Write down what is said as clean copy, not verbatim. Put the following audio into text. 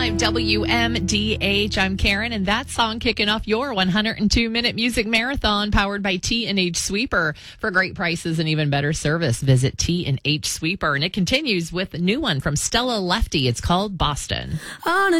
101.5 WMDH. I'm Karen, and that song kicking off your 102-minute music marathon powered by T&H Sweeper. For great prices and even better service, visit T&H Sweeper. And it continues with a new one from Stella Lefty. It's called Boston.